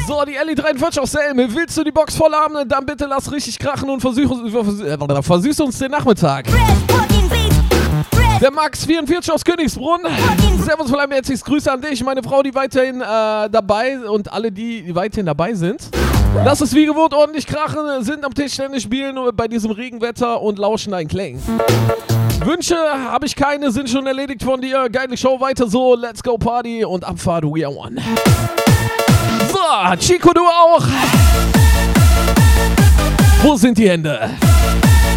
So, die Ellie 43 aus der Elme. Willst du die Box voll haben? Dann bitte lass richtig krachen und versüß uns den Nachmittag. Der Max 44 aus Königsbrunn. Servus von einem herzliches Grüße an dich, meine Frau, die weiterhin dabei und alle, die weiterhin dabei sind. Lass es wie gewohnt ordentlich krachen, sind am Tischtennis spielen bei diesem Regenwetter und lauschen deinen Klängen. Wünsche habe ich keine, sind schon erledigt von dir. Geile Show, weiter so, let's go Party und Abfahrt, we are one. So, Chico, du auch. Wo sind die Hände?